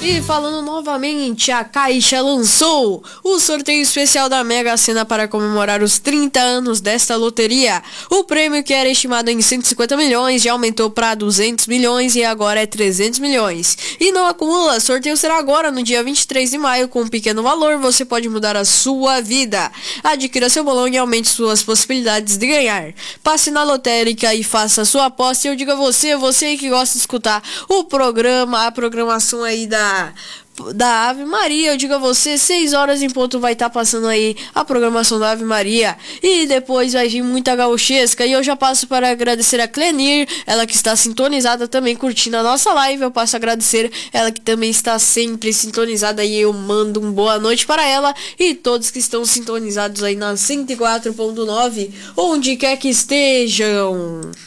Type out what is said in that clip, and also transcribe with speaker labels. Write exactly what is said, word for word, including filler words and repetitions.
Speaker 1: E falando novamente, a Caixa lançou o sorteio especial da Mega Sena para comemorar os trinta anos desta loteria. O prêmio, que era estimado em cento e cinquenta milhões, já aumentou para duzentos milhões e agora é trezentos milhões. E não acumula, sorteio será agora no dia vinte e três de maio, com um pequeno valor você pode mudar a sua vida. Adquira seu bolão e aumente suas possibilidades de ganhar. Passe na lotérica e faça sua aposta. E eu digo a você, você que gosta de escutar o programa, a programação aí da da Ave Maria, eu digo a você, seis horas em ponto vai estar tá passando aí a programação da Ave Maria, e depois vai vir muita gauchesca. E eu já passo para agradecer a Clenir, ela que está sintonizada também, curtindo a nossa live. Eu passo a agradecer ela que também está sempre sintonizada, e eu mando um boa noite para ela e todos que estão sintonizados aí na cento e quatro ponto nove, onde quer que estejam.